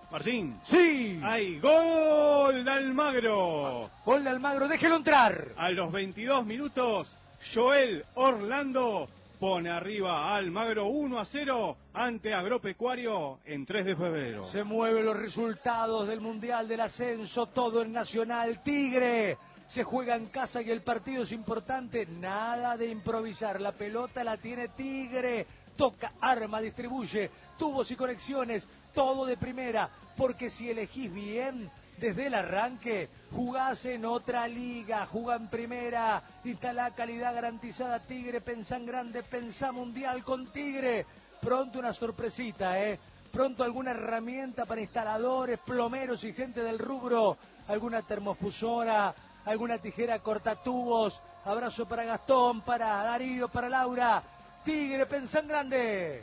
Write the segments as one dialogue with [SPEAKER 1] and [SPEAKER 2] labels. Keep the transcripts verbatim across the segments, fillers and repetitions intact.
[SPEAKER 1] Martín.
[SPEAKER 2] Sí.
[SPEAKER 1] Hay gol de Almagro.
[SPEAKER 2] Gol de Almagro, déjelo entrar.
[SPEAKER 1] A los veintidós minutos, Joel Orlando pone arriba a Almagro uno a cero ante Agropecuario en tres de febrero.
[SPEAKER 2] Se mueven los resultados del Mundial del Ascenso, todo en Nacional. Tigre se juega en casa y el partido es importante. Nada de improvisar, la pelota la tiene Tigre. Toca, arma, distribuye, tubos y conexiones, todo de primera, porque si elegís bien, desde el arranque, jugás en otra liga, jugá en primera, instalá calidad garantizada Tigre, pensá en grande, pensá mundial con Tigre. Pronto una sorpresita, ¿eh? Pronto alguna herramienta para instaladores, plomeros y gente del rubro, alguna termofusora, alguna tijera cortatubos. Abrazo para Gastón, para Darío, para Laura. Tigre, pensá en grande.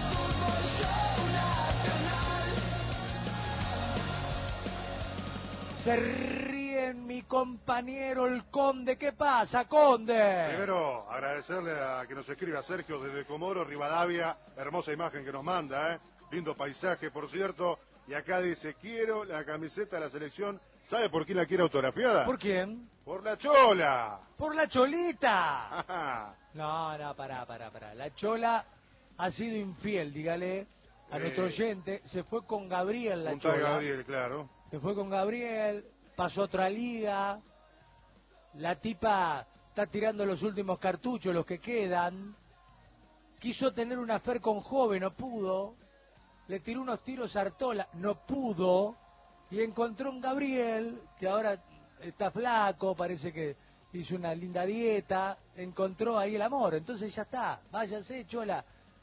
[SPEAKER 2] Se ríe mi compañero el Conde. ¿Qué pasa, Conde?
[SPEAKER 3] Primero, agradecerle a que nos escribe a Sergio desde Comodoro Rivadavia. Hermosa imagen que nos manda, ¿eh? Lindo paisaje, por cierto. Y acá dice, quiero la camiseta de la selección. ¿Sabe por quién la quiere autografiada?
[SPEAKER 2] ¿Por quién?
[SPEAKER 3] Por la Chola.
[SPEAKER 2] ¡Por la Cholita! No, no, pará, pará, pará. La Chola ha sido infiel, dígale a eh, nuestro oyente. Se fue con Gabriel, la Chola.
[SPEAKER 3] Gabriel, claro.
[SPEAKER 2] Se fue con Gabriel, pasó a otra liga. La tipa está tirando los últimos cartuchos, los que quedan. Quiso tener una afer con joven, no pudo. Le tiró unos tiros a Artola, no pudo. Y encontró un Gabriel, que ahora está flaco, parece que hizo una linda dieta, encontró ahí el amor, entonces ya está, váyase, Chola.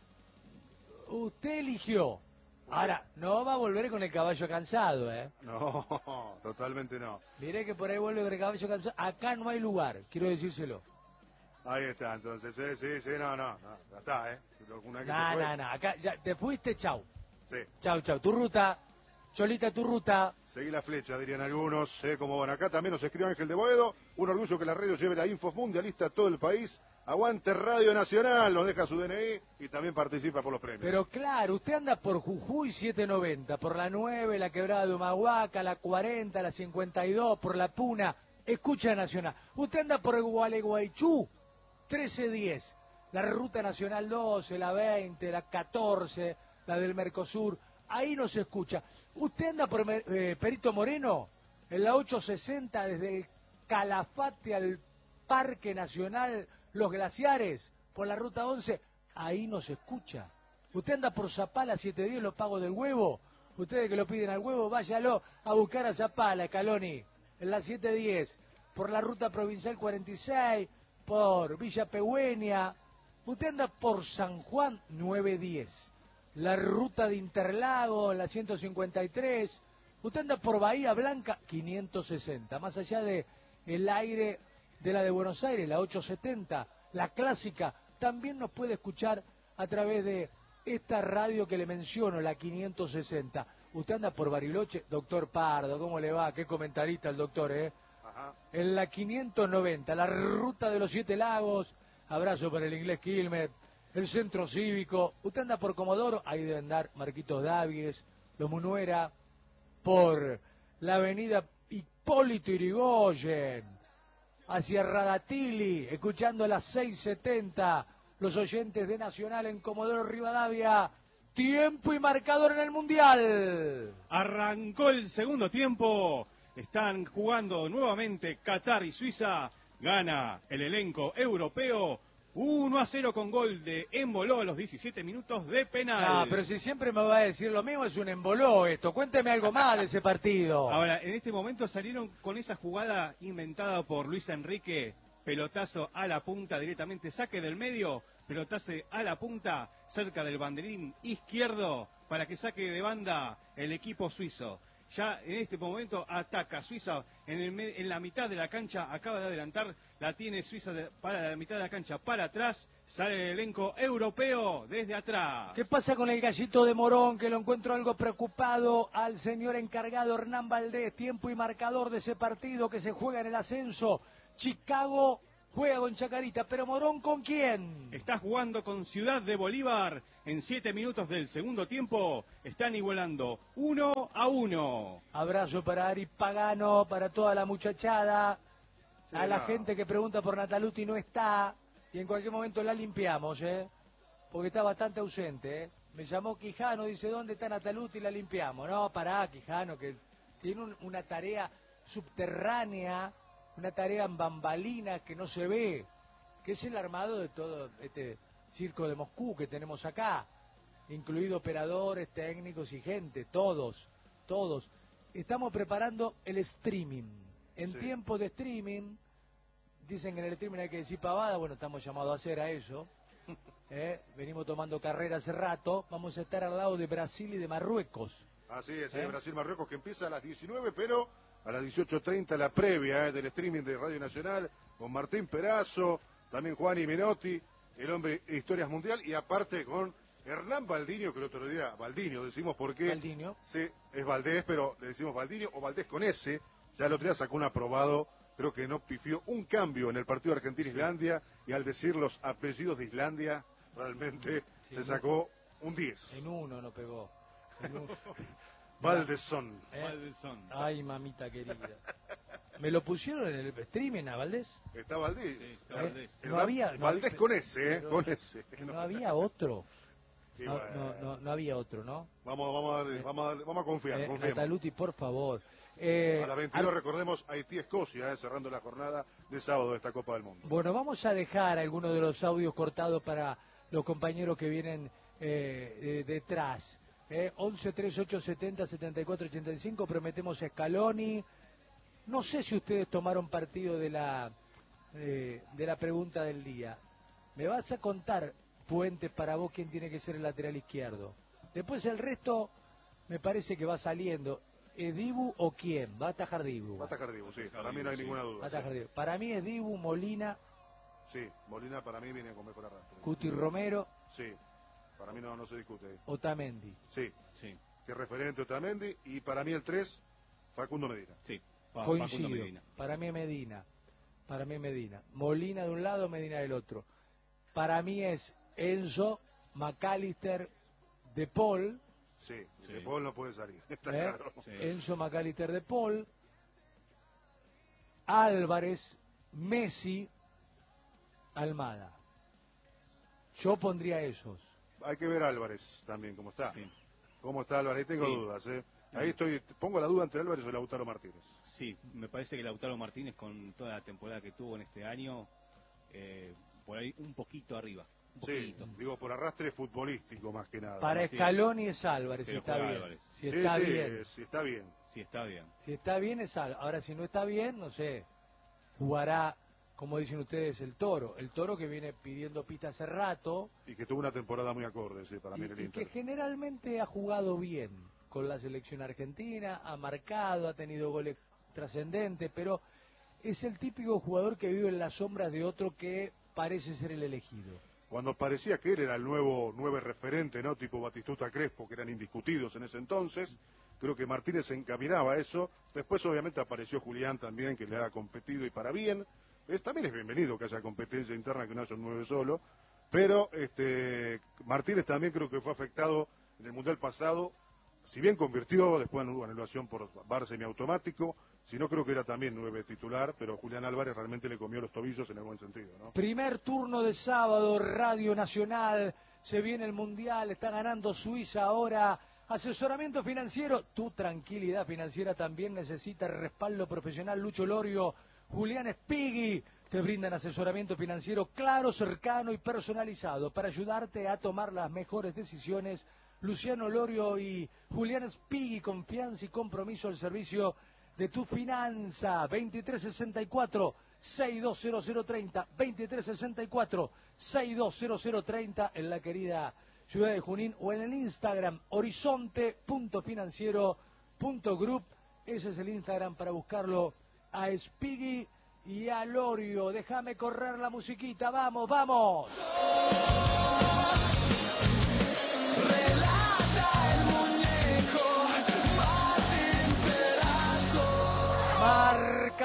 [SPEAKER 2] Usted eligió. Ahora, no va a volver con el caballo cansado, ¿eh?
[SPEAKER 3] No, totalmente no.
[SPEAKER 2] Miré que por ahí vuelve con el caballo cansado. Acá no hay lugar, quiero decírselo.
[SPEAKER 3] Ahí está, entonces, sí, sí, sí, no, no, no ya está, ¿eh?
[SPEAKER 2] No, no, no, acá ya te fuiste, chau.
[SPEAKER 3] Sí.
[SPEAKER 2] Chau, chau, tu ruta, Cholita, tu ruta.
[SPEAKER 3] Seguí la flecha, dirían algunos, sé cómo van acá. También nos escribe Ángel de Boedo. Un orgullo que la radio lleve la info mundialista a todo el país. Aguante Radio Nacional, nos deja su D N I y también participa por los premios.
[SPEAKER 2] Pero claro, usted anda por Jujuy setecientos noventa, por la nueve, la Quebrada de Humahuaca, la cuarenta, la cincuenta y dos, por la Puna, escucha Nacional. Usted anda por Gualeguaychú, trece diez, la Ruta Nacional doce, la veinte, la catorce, la del Mercosur. Ahí no se escucha. Usted anda por eh, Perito Moreno, en la ochocientos sesenta, desde el Calafate al Parque Nacional Los Glaciares, por la ruta once, ahí no se escucha. Usted anda por Zapala setecientos diez, los pagos del huevo. Ustedes que lo piden al huevo, váyalo a buscar a Zapala, Caloni, en la setecientos diez, por la ruta provincial cuarenta y seis, por Villa Pegüeña. Usted anda por San Juan novecientos diez. La ruta de Interlago, la ciento cincuenta y tres, usted anda por Bahía Blanca, quinientos sesenta, más allá de el aire de la de Buenos Aires, la ochocientos setenta, la clásica, también nos puede escuchar a través de esta radio que le menciono, la quinientos sesenta. Usted anda por Bariloche, doctor Pardo, ¿cómo le va? Qué comentarista el doctor, ¿eh? Ajá. En la quinientos noventa, la ruta de los Siete Lagos, abrazo para el inglés Quilmes, el centro cívico. Usted anda por Comodoro, ahí debe andar Marquitos Davies, Los Munuera, por la avenida Hipólito Yrigoyen, hacia Radatili, escuchando las seiscientos setenta, los oyentes de Nacional en Comodoro Rivadavia. Tiempo y marcador en el Mundial.
[SPEAKER 1] Arrancó el segundo tiempo, están jugando nuevamente Qatar y Suiza, gana el elenco europeo. uno a cero con gol de Emboló a los diecisiete minutos de penal.
[SPEAKER 2] Ah, pero si siempre me va a decir lo mismo, es un emboló esto. Cuénteme algo más de ese partido.
[SPEAKER 1] Ahora, en este momento salieron con esa jugada inventada por Luis Enrique. Pelotazo a la punta, directamente saque del medio, pelotazo a la punta, cerca del banderín izquierdo, para que saque de banda el equipo suizo. Ya en este momento ataca Suiza en, el, en la mitad de la cancha, acaba de adelantar, la tiene Suiza de, para la mitad de la cancha, para atrás, sale el elenco europeo desde atrás.
[SPEAKER 2] ¿Qué pasa con el gallito de Morón, que lo encuentro algo preocupado al señor encargado Hernán Valdés? Tiempo y marcador de ese partido que se juega en el ascenso. Chicago juega con Chacarita, pero Morón ¿con quién?
[SPEAKER 1] Está jugando con Ciudad de Bolívar. En siete minutos del segundo tiempo están igualando uno a uno.
[SPEAKER 2] Abrazo para Ari Pagano, para toda la muchachada,
[SPEAKER 3] Sí,
[SPEAKER 2] a la
[SPEAKER 3] no.
[SPEAKER 2] gente que pregunta por Nataluti no está, y en cualquier momento la limpiamos, ¿eh? Porque está bastante ausente, ¿eh? Me llamó Quijano, dice, ¿dónde está Nataluti? Y la limpiamos. No, pará, Quijano, que tiene un- una tarea subterránea, una tarea en bambalinas que no se ve, que es el armado de todo este circo de Moscú que tenemos acá, incluido operadores, técnicos y gente, todos, todos. Estamos preparando el streaming. En
[SPEAKER 3] Sí.
[SPEAKER 2] tiempo de streaming, dicen que en el streaming hay que decir pavada, bueno, estamos llamados a hacer a eso. ¿eh? Venimos tomando carrera hace rato, vamos a estar al lado de Brasil y de Marruecos.
[SPEAKER 3] Así es,
[SPEAKER 2] ¿Eh?
[SPEAKER 3] eh, Brasil-Marruecos que empieza a las diecinueve, pero a las dieciocho treinta la previa eh, del streaming de Radio Nacional con Martín Perazo, también Juan Menotti, el hombre de Historias Mundial, y aparte con Hernán Baldiño, que el otro día, Baldiño, decimos porque...
[SPEAKER 2] Baldiño.
[SPEAKER 3] Sí, es Valdés, pero le decimos Baldiño o Valdés con S. Ya el otro día sacó un aprobado, creo que no pifió un cambio en el partido Argentina-Islandia, y al decir los apellidos de Islandia, realmente
[SPEAKER 2] Sí,
[SPEAKER 3] se sacó un diez.
[SPEAKER 2] En uno no pegó. En uno.
[SPEAKER 3] Valdezón.
[SPEAKER 2] ¿Eh?
[SPEAKER 1] Valdezón.
[SPEAKER 2] Ay, mamita querida. ¿Me lo pusieron en el streaming a Valdés?
[SPEAKER 3] Está Valdés.
[SPEAKER 1] Sí, está
[SPEAKER 2] ¿Eh?
[SPEAKER 1] Valdés.
[SPEAKER 2] No había... no
[SPEAKER 3] Valdés
[SPEAKER 2] había-
[SPEAKER 3] con S, ¿eh?
[SPEAKER 2] pero-
[SPEAKER 3] Con S.
[SPEAKER 2] No había otro.
[SPEAKER 3] Y
[SPEAKER 2] No,
[SPEAKER 3] bueno,
[SPEAKER 2] no, no, no había otro, ¿no?
[SPEAKER 3] Vamos, vamos, a darle- vamos, a darle- vamos a confiar,
[SPEAKER 2] Eh,
[SPEAKER 3] confiemos.
[SPEAKER 2] Nataluti, por favor. Eh,
[SPEAKER 3] A las veintidós
[SPEAKER 2] al-
[SPEAKER 3] recordemos Haití-Escocia, eh, cerrando la jornada de sábado de esta Copa del Mundo.
[SPEAKER 2] Bueno, vamos a dejar algunos de los audios cortados para los compañeros que vienen eh, eh, detrás. Eh, once treinta y ocho setenta setenta y cuatro ochenta y cinco, prometemos a Scaloni. No sé si ustedes tomaron partido de la, eh, de la pregunta del día. Me vas a contar, Puentes, para vos quién tiene que ser el lateral izquierdo. Después el resto me parece que va saliendo. ¿Es Dibu o quién? Va a atajar Dibu.
[SPEAKER 3] Va a atajar Dibu, sí,
[SPEAKER 1] atajar
[SPEAKER 3] para mí
[SPEAKER 1] Dibu,
[SPEAKER 3] no hay
[SPEAKER 1] sí.
[SPEAKER 3] ninguna
[SPEAKER 2] Va a
[SPEAKER 3] duda.
[SPEAKER 2] atajar
[SPEAKER 3] Sí.
[SPEAKER 2] Dibu. Para mí es Dibu, Molina,
[SPEAKER 3] Sí, Molina para mí viene con mejor arrastre.
[SPEAKER 2] Cuti Romero,
[SPEAKER 3] Sí, para mí no, no se discute. ahí.
[SPEAKER 2] Otamendi.
[SPEAKER 3] Sí,
[SPEAKER 1] Sí,
[SPEAKER 3] que referente Otamendi, y para mí el tres, Facundo Medina.
[SPEAKER 1] sí. Pa- Facundo
[SPEAKER 2] Coincido.
[SPEAKER 1] Medina.
[SPEAKER 2] Para mí es Medina. Para mí es Medina. Molina de un lado, Medina del otro. Para mí es Enzo, McAllister, De Paul.
[SPEAKER 3] Sí,
[SPEAKER 1] Sí.
[SPEAKER 3] De Paul no puede salir, está
[SPEAKER 2] ¿eh?
[SPEAKER 3] claro.
[SPEAKER 1] Sí.
[SPEAKER 2] Enzo, McAllister, De Paul. Álvarez, Messi, Almada. Yo pondría esos.
[SPEAKER 3] Hay que ver a Álvarez también, cómo está.
[SPEAKER 1] Sí.
[SPEAKER 3] ¿Cómo está Álvarez? Ahí tengo
[SPEAKER 1] Sí.
[SPEAKER 3] dudas, ¿eh? Ahí estoy, pongo la duda entre Álvarez y Lautaro Martínez.
[SPEAKER 1] Sí, me parece que Lautaro Martínez, con toda la temporada que tuvo en este año, eh, por ahí un poquito arriba. Un
[SPEAKER 3] Sí,
[SPEAKER 1] poquito.
[SPEAKER 3] digo por arrastre futbolístico más que nada.
[SPEAKER 2] Para
[SPEAKER 3] ¿no?
[SPEAKER 1] sí.
[SPEAKER 2] Scaloni es Álvarez, si
[SPEAKER 1] Pero
[SPEAKER 2] está
[SPEAKER 1] juega
[SPEAKER 2] bien.
[SPEAKER 1] Álvarez.
[SPEAKER 2] Si
[SPEAKER 3] Sí,
[SPEAKER 2] está
[SPEAKER 3] sí,
[SPEAKER 2] bien.
[SPEAKER 3] sí, está bien.
[SPEAKER 1] Sí, está bien.
[SPEAKER 2] Si está bien es Álvarez. Ahora, si no está bien, no sé. Jugará, como dicen ustedes, el Toro. El Toro que viene pidiendo pista hace rato.
[SPEAKER 3] Y que tuvo una temporada muy acorde, sí, para
[SPEAKER 2] Y,
[SPEAKER 3] mí en el
[SPEAKER 2] y
[SPEAKER 3] Inter.
[SPEAKER 2] que generalmente ha jugado bien con la selección argentina, ha marcado, ha tenido goles trascendentes, pero es el típico jugador que vive en las sombras de otro que parece ser el elegido.
[SPEAKER 3] Cuando parecía que él era el nuevo nueve referente, ¿no? Tipo Batistuta, Crespo, que eran indiscutidos en ese entonces, creo que Martínez se encaminaba a eso. Después obviamente apareció Julián también, que le ha competido y para bien. Es, también es bienvenido que haya competencia interna, que no haya un nueve solo. Pero este Martínez también creo que fue afectado en el Mundial pasado. Si bien convirtió, después hubo anulación por bar semiautomático, si no creo que era también nueve titular, pero Julián Álvarez realmente le comió los tobillos en el buen sentido, ¿no?
[SPEAKER 2] Primer turno de sábado, Radio Nacional, se viene el Mundial, está ganando Suiza ahora. Asesoramiento financiero, tu tranquilidad financiera también necesita respaldo profesional. Lucho Lorio, Julián Spighi, te brindan asesoramiento financiero claro, cercano y personalizado para ayudarte a tomar las mejores decisiones. Luciano Lorio y Julián Spighi, confianza y compromiso al servicio de tu finanza. Veintitrés sesenta y cuatro, sesenta y dos cero cero treinta, veintitrés sesenta y cuatro, sesenta y dos cero cero treinta en la querida ciudad de Junín, o en el Instagram horizonte punto financiero punto group. Ese es el Instagram para buscarlo a Spighi y a Lorio. Déjame correr la musiquita, vamos, vamos. Marca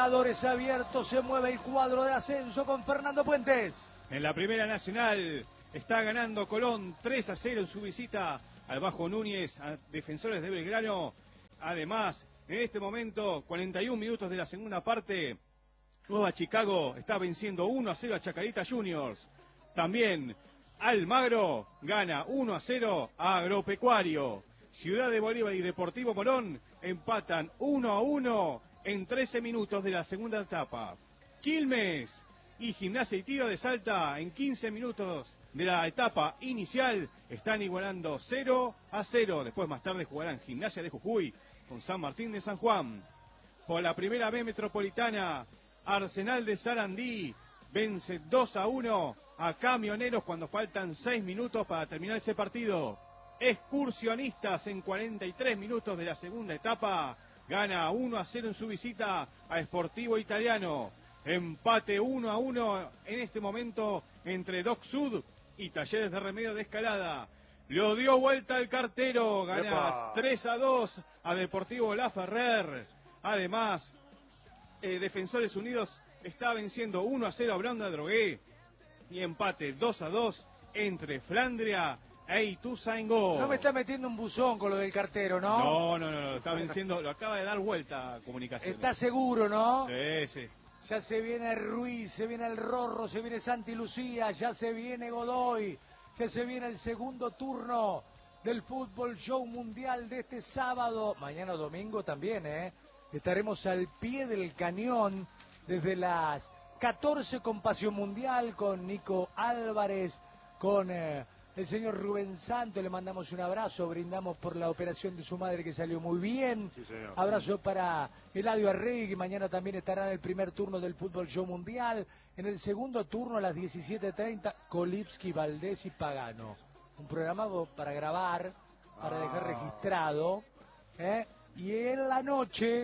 [SPEAKER 2] marcadores abiertos, se mueve el cuadro de ascenso con Fernando Puentes.
[SPEAKER 1] En la Primera Nacional está ganando Colón tres a cero en su visita al Bajo Núñez, a Defensores de Belgrano. Además, en este momento, cuarenta y un minutos de la segunda parte, Nueva Chicago está venciendo uno a cero a Chacarita Juniors. También Almagro gana uno a cero a Agropecuario. Ciudad de Bolívar y Deportivo Morón empatan uno a uno en trece minutos de la segunda etapa. Quilmes y Gimnasia y Tiro de Salta en quince minutos de la etapa inicial están igualando cero a cero. Después más tarde jugarán Gimnasia de Jujuy con San Martín de San Juan. Por la primera B metropolitana, Arsenal de Sarandí vence dos a uno a Camioneros cuando faltan seis minutos para terminar ese partido. Excursionistas en cuarenta y tres minutos de la segunda etapa gana uno a cero en su visita a Sportivo Italiano. Empate uno a uno en este momento entre Doc Sud y Talleres de Remedio de Escalada. Lo dio vuelta el cartero, gana
[SPEAKER 3] ¡Epa!
[SPEAKER 1] tres a dos a Deportivo La Ferrer. Además, eh, Defensores Unidos está venciendo uno a cero a Blanda Drogué. Y empate dos a dos entre Flandria e Ituzaingó.
[SPEAKER 2] No me está metiendo un buzón con lo del cartero, ¿no?
[SPEAKER 1] No, no, no, no, está venciendo, lo acaba de dar vuelta a Comunicaciones.
[SPEAKER 2] ¿Está seguro, no?
[SPEAKER 1] Sí, sí.
[SPEAKER 2] Ya se viene Ruiz, se viene el Rorro, se viene Santi Lucía, ya se viene Godoy, ya se viene el segundo turno del Fútbol Show Mundial de este sábado. Mañana domingo también, ¿eh? Estaremos al pie del cañón desde las catorce con Pasión Mundial, con Nico Álvarez, con eh, el señor Rubén Santos. Le mandamos un abrazo, brindamos por la operación de su madre que salió muy bien.
[SPEAKER 3] Sí, señor.
[SPEAKER 2] Abrazo para Eladio Arregui, que mañana también estará en el primer turno del Fútbol Show Mundial. En el segundo turno a las diecisiete treinta, Kolipski, Valdés y Pagano. Un programa para grabar, para
[SPEAKER 3] Ah.
[SPEAKER 2] dejar registrado. ¿eh? Y en la noche,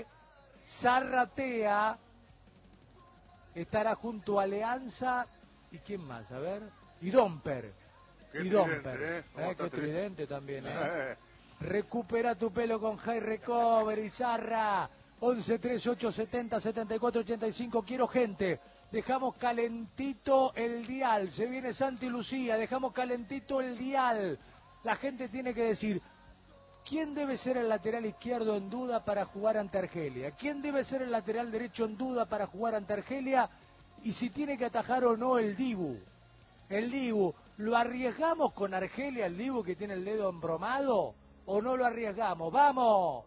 [SPEAKER 2] Zarratea estará junto a Alianza y ¿quién más? A ver, y Domper.
[SPEAKER 3] Qué
[SPEAKER 2] y
[SPEAKER 3] tridente,
[SPEAKER 2] Domper.
[SPEAKER 3] ¿eh? ¿Cómo
[SPEAKER 2] Eh,
[SPEAKER 3] está
[SPEAKER 2] qué
[SPEAKER 3] tridente?
[SPEAKER 2] tridente también, ¿eh?
[SPEAKER 3] Eh,
[SPEAKER 2] Recupera tu pelo con High Recovery, Zarra. once treinta y ocho setenta setenta y cuatro ochenta y cinco. Quiero gente. Dejamos calentito el dial. Se viene Santi Lucía. Dejamos calentito el dial. La gente tiene que decir, ¿quién debe ser el lateral izquierdo en duda para jugar ante Argelia? ¿Quién debe ser el lateral derecho en duda para jugar ante Argelia? Y si tiene que atajar o no el Dibu. El Dibu, ¿lo arriesgamos con Argelia, el Dibu que tiene el dedo embromado? ¿O no lo arriesgamos? ¡Vamos!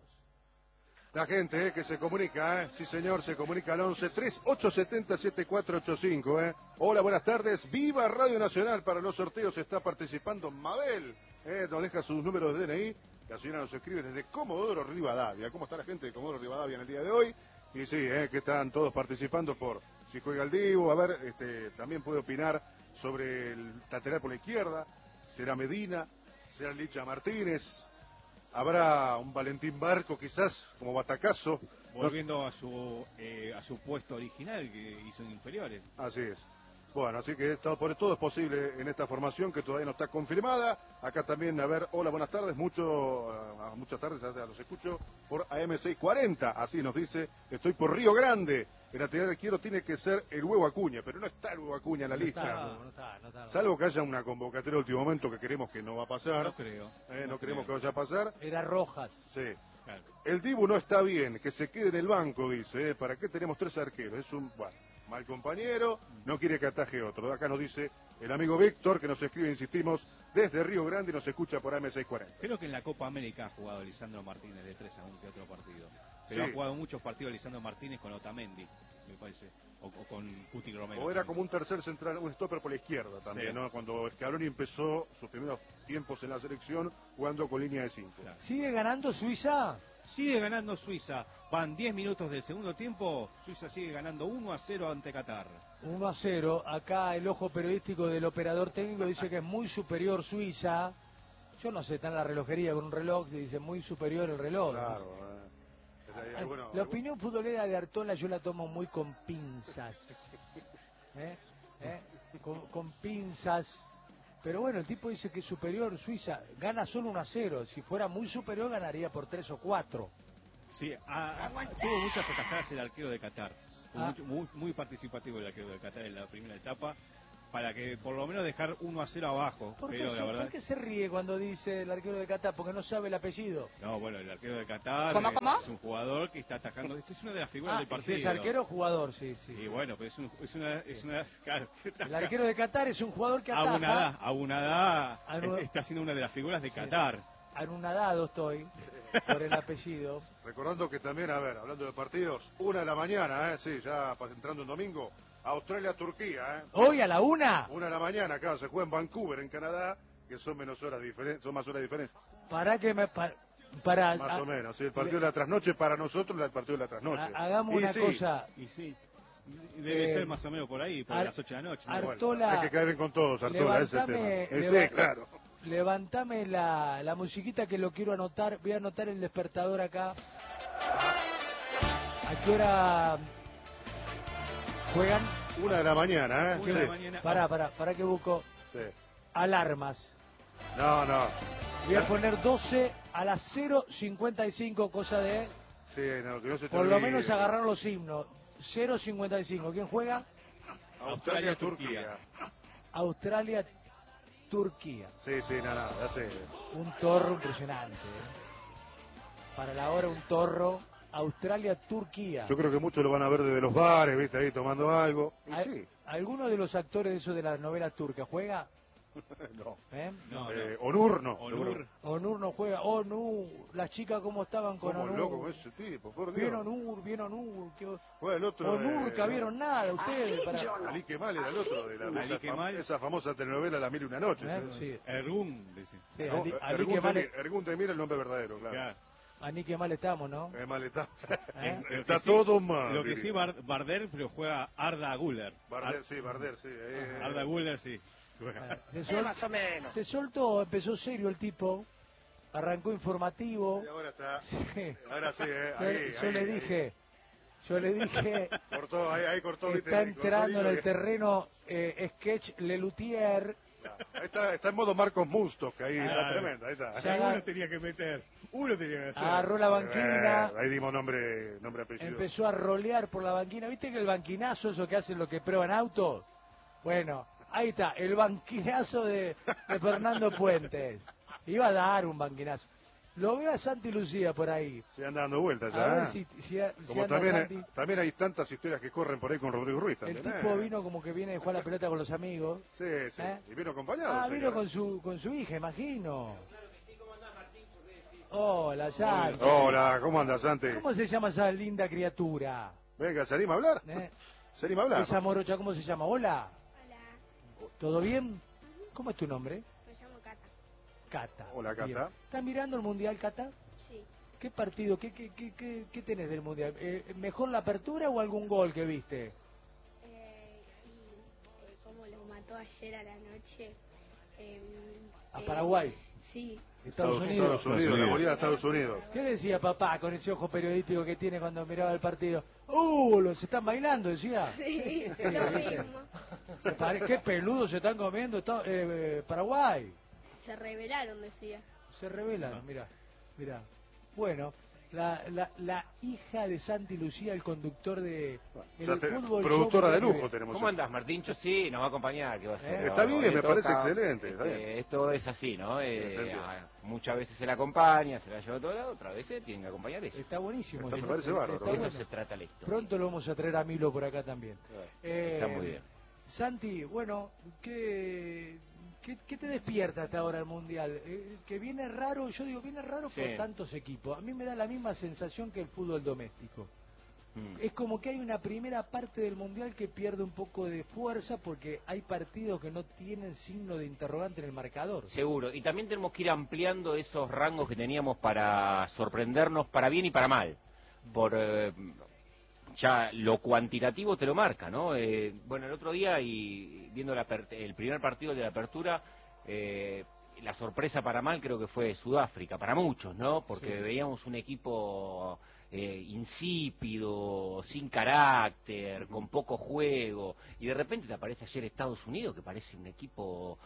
[SPEAKER 3] La gente eh, que se comunica, eh. sí señor, se comunica al once treinta y ocho setenta setenta y cuatro ochenta y cinco. Eh. Hola, buenas tardes. Viva Radio Nacional. Para los sorteos está participando Mabel. Eh, nos deja sus números de D N I. La señora nos escribe desde Comodoro Rivadavia. ¿Cómo está la gente de Comodoro Rivadavia en el día de hoy? Y sí, eh, que están todos participando por si juega el Dibu. A ver, este, también puede opinar sobre el lateral por la izquierda. ¿Será Medina? ¿Será Licha Martínez? ¿Habrá un Valentín Barco quizás como batacazo?
[SPEAKER 1] Volviendo a su eh, a su puesto original que hizo en inferiores.
[SPEAKER 3] Así es. Bueno, así que todo, por todo es posible en esta formación que todavía no está confirmada. Acá también, a ver, hola, buenas tardes. Mucho, uh, muchas tardes, ya los escucho por A M seiscientos cuarenta. Así nos dice, estoy por Río Grande. El lateral izquierdo tiene que ser el Huevo Acuña, pero no está el Huevo Acuña en la
[SPEAKER 2] No
[SPEAKER 3] lista.
[SPEAKER 2] está, no está, no está.
[SPEAKER 3] Salvo que haya una convocatoria de último momento que queremos que no va a pasar.
[SPEAKER 1] No creo.
[SPEAKER 3] Eh, no
[SPEAKER 1] no
[SPEAKER 3] creemos
[SPEAKER 1] creo.
[SPEAKER 3] que vaya a pasar.
[SPEAKER 2] Era Rojas.
[SPEAKER 3] Sí.
[SPEAKER 1] Claro.
[SPEAKER 3] El Dibu no está bien, que se quede en el banco, dice. ¿eh? ¿Para qué tenemos tres arqueros? Es un, bueno, mal compañero, no quiere que ataje otro. Acá nos dice el amigo Víctor, que nos escribe, insistimos, desde Río Grande y nos escucha por A M seiscientos cuarenta.
[SPEAKER 1] Creo que en la Copa América ha jugado Lisandro Martínez de tres a un que otro partido. Pero
[SPEAKER 3] Sí.
[SPEAKER 1] ha jugado muchos partidos Lisandro Martínez con Otamendi, me parece. O, o con Cuti Romero.
[SPEAKER 3] O era
[SPEAKER 1] también.
[SPEAKER 3] como un tercer central, un stopper por la izquierda también,
[SPEAKER 1] Sí.
[SPEAKER 3] ¿no? Cuando Scaloni empezó sus primeros tiempos en la selección jugando con línea de cinco.
[SPEAKER 1] Claro.
[SPEAKER 2] ¿Sigue ganando Suiza?
[SPEAKER 1] Sigue ganando Suiza. Van diez minutos del segundo tiempo. Suiza sigue ganando uno a cero ante Qatar.
[SPEAKER 2] uno a cero. Acá el ojo periodístico del operador técnico dice que es muy superior Suiza. Yo no sé, está en la relojería con un reloj que dice muy superior el reloj.
[SPEAKER 3] Claro. eh.
[SPEAKER 2] Ay,
[SPEAKER 3] Bueno,
[SPEAKER 2] la opinión futbolera de Artola yo la tomo muy con pinzas. ¿Eh? ¿Eh? Con, con pinzas. Pero bueno, el tipo dice que es superior Suiza. Gana solo uno a cero. Si fuera muy superior ganaría por tres o cuatro.
[SPEAKER 1] Sí, ha- tuvo muchas atajadas el arquero de Qatar. Fue
[SPEAKER 2] Ah.
[SPEAKER 1] muy, muy, muy participativo el arquero de Qatar en la primera etapa, para que por lo menos dejar uno a cero abajo.
[SPEAKER 2] ¿Por qué,
[SPEAKER 1] Pero
[SPEAKER 2] se,
[SPEAKER 1] la verdad...
[SPEAKER 2] ¿Por qué se ríe cuando dice el arquero de Qatar? Porque no sabe el apellido.
[SPEAKER 1] No, bueno, el arquero de Qatar
[SPEAKER 4] ¿Cómo,
[SPEAKER 1] eh,
[SPEAKER 4] cómo?
[SPEAKER 1] es un jugador que está atacando. Esta es una de las figuras
[SPEAKER 2] Ah,
[SPEAKER 1] del
[SPEAKER 2] y
[SPEAKER 1] partido.
[SPEAKER 2] si es arquero, jugador, sí, sí.
[SPEAKER 1] Y
[SPEAKER 2] sí.
[SPEAKER 1] bueno, pero es, un, es una... Es una claro, que
[SPEAKER 2] El
[SPEAKER 1] ataca.
[SPEAKER 2] arquero de Qatar es un jugador que ataja.
[SPEAKER 1] Abunadá, Abunadá
[SPEAKER 2] Anu-
[SPEAKER 1] está siendo una de las figuras de Qatar.
[SPEAKER 2] Anonadado estoy por el apellido.
[SPEAKER 3] Recordando que también, a ver, hablando de partidos, una de la mañana, ¿eh? Sí, ya pa- entrando en domingo, Australia-Turquía, ¿eh?
[SPEAKER 2] Hoy a la una,
[SPEAKER 3] Una de la mañana, acá se juega en Vancouver, en Canadá, que son menos horas diferentes, son más horas diferentes.
[SPEAKER 2] para que me... pa- para,
[SPEAKER 3] Más
[SPEAKER 2] a-
[SPEAKER 3] o menos, sí, el partido de la trasnoche para nosotros es el partido de la trasnoche.
[SPEAKER 2] ha- hagamos
[SPEAKER 3] Y
[SPEAKER 2] una
[SPEAKER 3] sí,
[SPEAKER 2] cosa.
[SPEAKER 1] Y sí, debe
[SPEAKER 2] Eh,
[SPEAKER 1] ser más o menos por ahí, por
[SPEAKER 2] Ar-
[SPEAKER 1] las ocho de la noche. ¿no?
[SPEAKER 2] Ar-
[SPEAKER 3] bueno,
[SPEAKER 2] Artola,
[SPEAKER 3] hay que caer bien con todos, Artola, ese es el tema.
[SPEAKER 2] levantame-
[SPEAKER 3] Eh, sí,
[SPEAKER 2] leva-
[SPEAKER 3] claro.
[SPEAKER 2] Levantame la, la musiquita que lo quiero anotar. Voy a anotar el despertador acá. ¿A qué hora juegan?
[SPEAKER 3] Una de la mañana, ¿eh?
[SPEAKER 1] Una de la
[SPEAKER 3] Sí,
[SPEAKER 1] mañana.
[SPEAKER 2] Pará, pará, pará que busco
[SPEAKER 3] sí.
[SPEAKER 2] alarmas.
[SPEAKER 3] No, no.
[SPEAKER 2] Voy a poner doce a las cero cincuenta y cinco, cosa de
[SPEAKER 3] Sí, no, que no se te
[SPEAKER 2] por lo
[SPEAKER 3] olvide.
[SPEAKER 2] menos agarrar los himnos. cero cincuenta y cinco. ¿Quién juega?
[SPEAKER 3] Australia-Turquía.
[SPEAKER 2] Australia, Turquía.
[SPEAKER 3] Sí, sí, nada, no, ya sé.
[SPEAKER 2] Un torro impresionante. ¿eh? Para la hora un torro. Australia, Turquía.
[SPEAKER 3] Yo creo que muchos lo van a ver desde los bares, viste, ahí tomando algo. Y
[SPEAKER 2] ¿Al-
[SPEAKER 3] sí.
[SPEAKER 2] ¿Alguno de los actores de eso de las novelas turcas juega?
[SPEAKER 3] No.
[SPEAKER 2] ¿Eh?
[SPEAKER 1] No,
[SPEAKER 3] Eh,
[SPEAKER 1] no.
[SPEAKER 3] Onur no.
[SPEAKER 1] Onur.
[SPEAKER 3] seguro.
[SPEAKER 2] Onur no juega. Onur. Las chicas cómo estaban con
[SPEAKER 3] ¿Cómo
[SPEAKER 2] Onur.
[SPEAKER 3] loco con ese tipo? Por
[SPEAKER 2] Bien
[SPEAKER 3] Dios.
[SPEAKER 2] Onur, bien Onur. qué-
[SPEAKER 3] Juega el otro.
[SPEAKER 2] Onur,
[SPEAKER 3] eh,
[SPEAKER 2] que vieron nada ustedes. Para...
[SPEAKER 3] Ali Kemal era el otro de la
[SPEAKER 1] Ali
[SPEAKER 3] esa, fam-
[SPEAKER 1] Kemal.
[SPEAKER 3] esa famosa telenovela La Mil y una Noche.
[SPEAKER 2] ¿Eh?
[SPEAKER 3] ¿sí?
[SPEAKER 2] Sí,
[SPEAKER 1] Ergun, dice.
[SPEAKER 2] sí,
[SPEAKER 3] No,
[SPEAKER 2] Ali, Ali
[SPEAKER 3] Ergun
[SPEAKER 2] Kemal,
[SPEAKER 3] Demir, Ergun Demir, el nombre verdadero, claro.
[SPEAKER 1] Claro.
[SPEAKER 2] Ali Kemal estamos, ¿no?
[SPEAKER 3] Eh, mal está.
[SPEAKER 2] ¿Eh?
[SPEAKER 1] Lo
[SPEAKER 3] Está
[SPEAKER 1] que sí-
[SPEAKER 3] todo mal.
[SPEAKER 1] Lo que
[SPEAKER 3] diría.
[SPEAKER 1] sí, Bar- Barder, pero juega Arda Güler.
[SPEAKER 3] Barder, sí, Barder, sí. eh,
[SPEAKER 1] Ar- Arda Güler, sí. Juega.
[SPEAKER 2] Se,
[SPEAKER 4] Eh,
[SPEAKER 2] sol-
[SPEAKER 4] más o menos.
[SPEAKER 2] se soltó, empezó serio el tipo. Arrancó informativo.
[SPEAKER 3] Y ahora está.
[SPEAKER 2] Sí.
[SPEAKER 3] Ahora sí, eh.
[SPEAKER 2] Yo,
[SPEAKER 3] Ahí,
[SPEAKER 2] yo
[SPEAKER 3] ahí,
[SPEAKER 2] le
[SPEAKER 3] ahí.
[SPEAKER 2] dije, yo le dije,
[SPEAKER 3] Cortó, ahí, ahí cortó, viste.
[SPEAKER 2] está
[SPEAKER 3] ahí cortó
[SPEAKER 2] entrando en
[SPEAKER 3] hilo
[SPEAKER 2] el
[SPEAKER 3] y-
[SPEAKER 2] terreno eh, sketch Lelutier.
[SPEAKER 3] Ahí está, está en modo Marcos Mustok, ahí está
[SPEAKER 1] Claro.
[SPEAKER 3] tremendo, ahí está.
[SPEAKER 2] Ya-
[SPEAKER 1] Uno tenía que meter. Uno tenía que hacer.
[SPEAKER 2] Agarró la banquina,
[SPEAKER 3] Eh, ahí dimos nombre, nombre apellido.
[SPEAKER 2] empezó a rolear por la banquina. ¿Viste que el banquinazo, eso que hacen los que prueban autos? Bueno, ahí está, el banquinazo de, de Fernando Puentes. Iba a dar un banquinazo. Lo veo a Santi Lucía por ahí.
[SPEAKER 3] Se anda dando vueltas
[SPEAKER 2] A
[SPEAKER 3] ya.
[SPEAKER 2] ver
[SPEAKER 3] ¿eh?
[SPEAKER 2] si, si, si
[SPEAKER 3] Como
[SPEAKER 2] anda
[SPEAKER 3] también,
[SPEAKER 2] Santi.
[SPEAKER 3] también hay tantas historias que corren por ahí con Rodrigo Ruiz
[SPEAKER 2] El
[SPEAKER 3] también.
[SPEAKER 2] tipo
[SPEAKER 3] ¿eh?
[SPEAKER 2] vino como que viene de jugar la pelota con los amigos.
[SPEAKER 3] Sí, sí.
[SPEAKER 2] ¿Eh?
[SPEAKER 3] Y vino acompañado.
[SPEAKER 2] Ah,
[SPEAKER 3] señor.
[SPEAKER 2] vino con su, con su hija, imagino. Hola, Santi.
[SPEAKER 3] Hola, ¿cómo andas, Santi?
[SPEAKER 2] ¿Cómo se llama esa linda criatura?
[SPEAKER 3] Venga, ¿se anima a hablar?
[SPEAKER 2] ¿Eh?
[SPEAKER 3] ¿Se anima a hablar?
[SPEAKER 2] Esa morocha, ¿cómo se llama? Hola.
[SPEAKER 5] Hola,
[SPEAKER 2] ¿Todo bien? ¿Cómo es tu nombre?
[SPEAKER 5] me llamo Cata.
[SPEAKER 2] Cata.
[SPEAKER 3] Hola, Cata.
[SPEAKER 2] Bien. ¿Estás mirando el Mundial, Cata?
[SPEAKER 5] Sí,
[SPEAKER 2] ¿Qué partido? ¿Qué, qué, qué, qué, qué tenés del Mundial? Eh, ¿Mejor la apertura o algún gol que viste?
[SPEAKER 5] eh, y eh, como lo mató ayer a la noche. eh,
[SPEAKER 2] ¿A
[SPEAKER 5] eh,
[SPEAKER 2] Paraguay?
[SPEAKER 5] Sí,
[SPEAKER 2] Estados
[SPEAKER 3] Estados
[SPEAKER 2] Unidos.
[SPEAKER 3] Estados Unidos, la goleada de Estados Unidos.
[SPEAKER 2] ¿Qué decía papá con ese ojo periodístico que tiene cuando miraba el partido? ¡Uh! Los están bailando, decía.
[SPEAKER 5] sí,
[SPEAKER 2] Sí,
[SPEAKER 5] lo
[SPEAKER 2] ¿viste?
[SPEAKER 5] mismo.
[SPEAKER 2] Me pare- ¿Qué peludos se están comiendo esta- eh, Paraguay?
[SPEAKER 5] Se rebelaron, decía.
[SPEAKER 2] Se revelan, mira, mira. Bueno, la, la, la hija de Santi Lucía, el conductor de
[SPEAKER 3] O sea,
[SPEAKER 2] el
[SPEAKER 3] te-
[SPEAKER 2] fútbol
[SPEAKER 3] productora
[SPEAKER 2] show
[SPEAKER 3] de
[SPEAKER 2] que-
[SPEAKER 3] lujo tenemos.
[SPEAKER 6] ¿Cómo andás, Martincho? Sí, nos va a acompañar, ¿qué va a hacer?
[SPEAKER 2] Eh,
[SPEAKER 3] Está
[SPEAKER 6] Hoy
[SPEAKER 3] bien,
[SPEAKER 6] le
[SPEAKER 3] me parece
[SPEAKER 6] toca,
[SPEAKER 3] excelente, está
[SPEAKER 6] este,
[SPEAKER 3] bien.
[SPEAKER 6] Esto es así, ¿no? Eh,
[SPEAKER 3] Excelente.
[SPEAKER 6] a- muchas veces se la acompaña, se la lleva a todo lado, otras veces tienen que acompañar ella.
[SPEAKER 2] Está buenísimo.
[SPEAKER 3] Está- me
[SPEAKER 2] eso.
[SPEAKER 3] parece bárbaro.
[SPEAKER 2] Está
[SPEAKER 6] De eso
[SPEAKER 2] bueno.
[SPEAKER 6] se trata la historia.
[SPEAKER 2] Pronto lo vamos a traer a Milo por acá también. Eh,
[SPEAKER 6] Está muy bien.
[SPEAKER 2] Santi, bueno, ¿qué, qué, qué te despierta hasta ahora el Mundial? Eh, que viene raro, yo digo, viene raro
[SPEAKER 6] Sí.
[SPEAKER 2] por tantos equipos. A mí me da la misma sensación que el fútbol doméstico.
[SPEAKER 6] Mm.
[SPEAKER 2] Es como que hay una primera parte del Mundial que pierde un poco de fuerza porque hay partidos que no tienen signo de interrogante en el marcador.
[SPEAKER 6] Seguro. Y también tenemos que ir ampliando esos rangos que teníamos para sorprendernos para bien y para mal. Por eh, ya lo cuantitativo te lo marca, ¿no? Eh, bueno, el otro día y viendo la aper- el primer partido de la apertura, eh, la sorpresa para mal creo que fue Sudáfrica, para muchos, ¿no? Porque
[SPEAKER 2] Sí.
[SPEAKER 6] veíamos un equipo eh, insípido, sin carácter, con poco juego, y de repente te aparece ayer Estados Unidos, que parece un equipo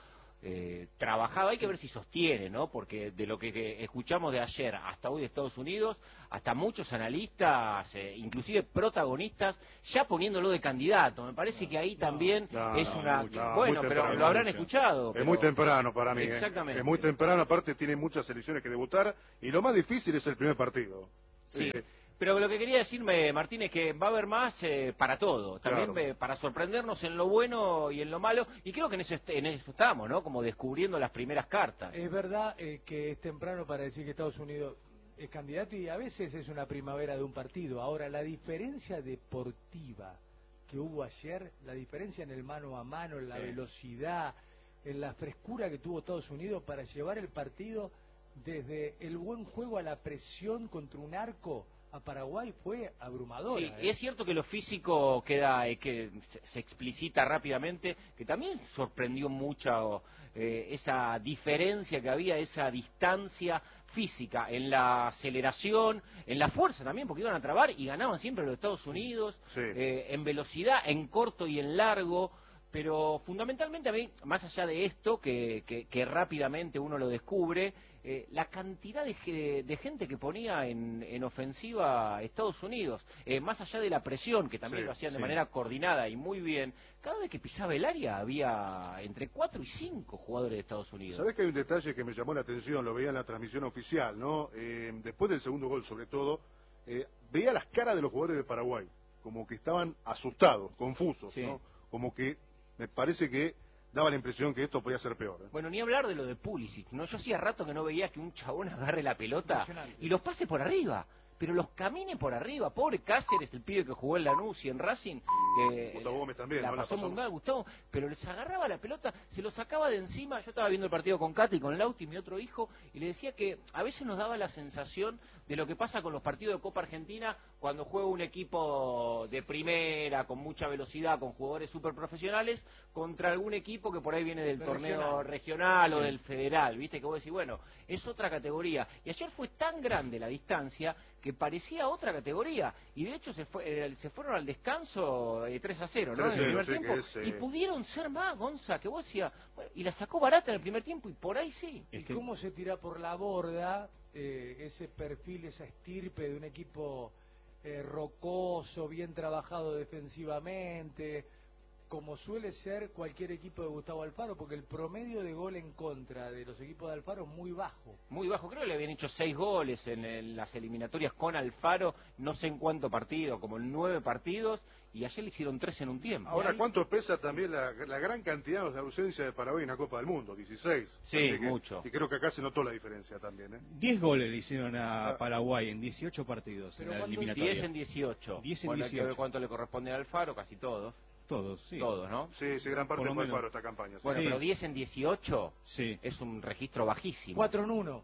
[SPEAKER 6] eh, trabajado. Hay que ver si sostiene, ¿no? Porque de lo que, que escuchamos de ayer hasta hoy de Estados Unidos, hasta muchos analistas, eh, inclusive protagonistas, ya poniéndolo de candidato. Me parece que ahí también
[SPEAKER 3] no,
[SPEAKER 6] es
[SPEAKER 3] no,
[SPEAKER 6] una...
[SPEAKER 3] mucho, no,
[SPEAKER 6] bueno,
[SPEAKER 3] muy
[SPEAKER 6] pero
[SPEAKER 3] temprano,
[SPEAKER 6] lo habrán
[SPEAKER 3] mucho.
[SPEAKER 6] escuchado.
[SPEAKER 3] Es
[SPEAKER 6] pero...
[SPEAKER 3] muy temprano para mí.
[SPEAKER 6] Exactamente.
[SPEAKER 3] ¿eh? Es muy temprano, aparte tiene muchas selecciones que debutar y lo más difícil es el primer partido.
[SPEAKER 6] Sí.
[SPEAKER 3] Ese.
[SPEAKER 6] Pero lo que quería decirme, Martín, es que va a haber más eh, para todo, también
[SPEAKER 3] Claro.
[SPEAKER 6] eh, para sorprendernos en lo bueno y en lo malo, y creo que en eso, est- en eso estamos, ¿no? Como descubriendo las primeras cartas.
[SPEAKER 2] Es verdad eh, que es temprano para decir que Estados Unidos es candidato y a veces es una primavera de un partido. Ahora, la diferencia deportiva que hubo ayer, la diferencia en el mano a mano, en la
[SPEAKER 6] Sí.
[SPEAKER 2] velocidad, en la frescura que tuvo Estados Unidos para llevar el partido desde el buen juego a la presión contra un arco a Paraguay fue abrumadora.
[SPEAKER 6] Sí,
[SPEAKER 2] ¿eh?
[SPEAKER 6] y es cierto que lo físico queda, eh, que se, se explicita rápidamente, que también sorprendió mucho eh, esa diferencia que había, esa distancia física en la aceleración, en la fuerza también, porque iban a trabar y ganaban siempre los Estados Unidos,
[SPEAKER 3] Sí.
[SPEAKER 6] eh, en velocidad, en corto y en largo. Pero fundamentalmente a mí, más allá de esto, que, que, que rápidamente uno lo descubre, eh, la cantidad de, ge- de gente que ponía en, en ofensiva a Estados Unidos, eh, más allá de la presión, que también
[SPEAKER 3] Sí,
[SPEAKER 6] lo hacían de
[SPEAKER 1] sí.
[SPEAKER 6] manera coordinada y muy bien, cada vez que pisaba el área había entre cuatro y cinco jugadores de Estados Unidos.
[SPEAKER 3] ¿Sabés que hay un detalle que me llamó la atención? Lo veía en la transmisión oficial, ¿no? Eh, después del segundo gol, sobre todo, eh, veía las caras de los jugadores de Paraguay, como que estaban asustados, confusos,
[SPEAKER 6] Sí.
[SPEAKER 3] ¿no? Como que me parece que daba la impresión que esto podía ser peor. ¿eh?
[SPEAKER 6] Bueno, ni hablar de lo de Pulisic, ¿no? Yo hacía rato que no veía que un chabón agarre la pelota
[SPEAKER 2] Impresionante.
[SPEAKER 6] y los pase por arriba, pero los camine por arriba. Pobre Cáceres, el pibe que jugó en Lanús y en Racing. Que
[SPEAKER 3] Gustavo Gómez también,
[SPEAKER 6] la
[SPEAKER 3] ¿no? La
[SPEAKER 6] pasó
[SPEAKER 3] pasó-
[SPEAKER 6] muy mal, Gustavo, pero les agarraba la pelota, se lo sacaba de encima. Yo estaba viendo el partido con Katy, con Lauti, mi otro hijo, y le decía que a veces nos daba la sensación de lo que pasa con los partidos de Copa Argentina cuando juega un equipo de primera, con mucha velocidad, con jugadores súper profesionales, contra algún equipo que por ahí viene del
[SPEAKER 2] De
[SPEAKER 6] torneo
[SPEAKER 2] regional.
[SPEAKER 6] regional o
[SPEAKER 1] Sí.
[SPEAKER 6] del federal, viste, que vos decís, bueno, es otra categoría. Y ayer fue tan grande la distancia que parecía otra categoría. Y de hecho se fue, eh, se fueron al descanso eh, tres a cero, ¿no?
[SPEAKER 3] tres a
[SPEAKER 6] En el
[SPEAKER 3] cero,
[SPEAKER 6] primer
[SPEAKER 3] sí,
[SPEAKER 6] tiempo.
[SPEAKER 3] que es, eh,
[SPEAKER 6] Y pudieron ser más, Gonza, que vos decías, bueno, y la sacó barata en el primer tiempo y por ahí sí.
[SPEAKER 2] ¿Y
[SPEAKER 1] Es que-
[SPEAKER 2] cómo se tira por la borda eh, ese perfil, esa estirpe de un equipo eh, rocoso, bien trabajado defensivamente, como suele ser cualquier equipo de Gustavo Alfaro, porque el promedio de gol en contra de los equipos de Alfaro es muy bajo.
[SPEAKER 6] Muy bajo, creo que le habían hecho seis goles en, en las eliminatorias con Alfaro, no sé en cuánto partido, como en nueve partidos, y ayer le hicieron tres en un tiempo.
[SPEAKER 3] Ahora,
[SPEAKER 2] ahí-
[SPEAKER 3] ¿cuánto pesa también la, la gran cantidad de ausencia de Paraguay en la Copa del Mundo? dieciséis.
[SPEAKER 6] Sí,
[SPEAKER 3] Así que-
[SPEAKER 6] mucho.
[SPEAKER 3] Y creo que acá se notó la diferencia también, ¿eh?
[SPEAKER 1] diez goles le hicieron a
[SPEAKER 3] Ah.
[SPEAKER 1] Paraguay en dieciocho partidos
[SPEAKER 2] Pero
[SPEAKER 1] en la
[SPEAKER 2] cuando-
[SPEAKER 1] eliminatoria.
[SPEAKER 6] diez en dieciocho.
[SPEAKER 1] diez en
[SPEAKER 6] Bueno, hay que ver
[SPEAKER 1] dieciocho.
[SPEAKER 6] cuánto le corresponde a Alfaro, casi todos.
[SPEAKER 1] Todos, sí.
[SPEAKER 6] Todos, ¿no?
[SPEAKER 3] Sí, sí, gran parte
[SPEAKER 1] Por lo
[SPEAKER 3] fue
[SPEAKER 1] menos.
[SPEAKER 3] Alfaro esta campaña. sí.
[SPEAKER 6] Bueno,
[SPEAKER 1] Sí.
[SPEAKER 6] pero diez en dieciocho
[SPEAKER 1] Sí.
[SPEAKER 6] es un registro bajísimo.
[SPEAKER 2] cuatro en uno.